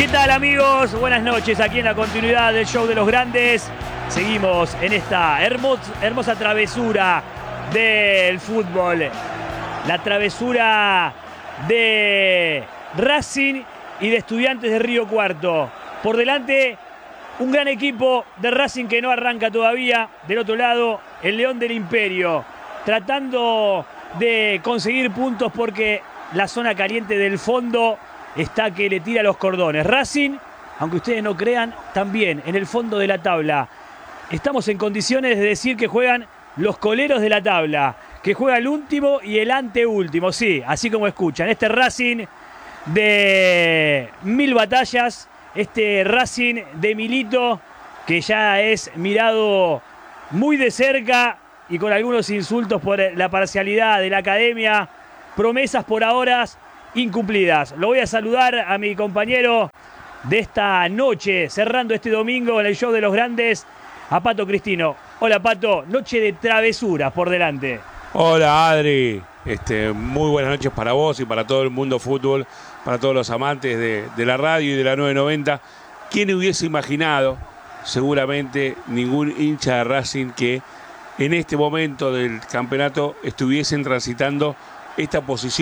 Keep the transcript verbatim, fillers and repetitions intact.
¿Qué tal, amigos? Buenas noches, aquí en la continuidad del show de los grandes. Seguimos en esta hermosa, hermosa travesura del fútbol. La travesura de Racing y de Estudiantes de Río Cuarto. Por delante, un gran equipo de Racing que no arranca todavía. Del otro lado, el León del Imperio, tratando de conseguir puntos porque la zona caliente del fondo está que le tira los cordones. Racing, aunque ustedes no crean, también en el fondo de la tabla. Estamos en condiciones de decir que juegan los coleros de la tabla, que juega el último y el anteúltimo, sí, así como escuchan. Este Racing de mil batallas, este Racing de Milito, que ya es mirado muy de cerca y con algunos insultos por la parcialidad de la academia. Promesas por ahora incumplidas. Lo voy a saludar a mi compañero de esta noche, cerrando este domingo en el show de los grandes, a Pato Cristino. Hola, Pato, noche de travesuras por delante. Hola, Adri, este, muy buenas noches para vos y para todo el mundo fútbol, para todos los amantes de, de la radio y de la nueve noventa. ¿Quién hubiese imaginado, seguramente ningún hincha de Racing, que en este momento del campeonato estuviesen transitando esta posición